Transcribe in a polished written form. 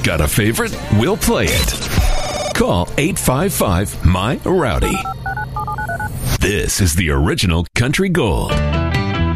Got a favorite? We'll play it. Call 855-MY-ROWDY. This is the original Country Gold.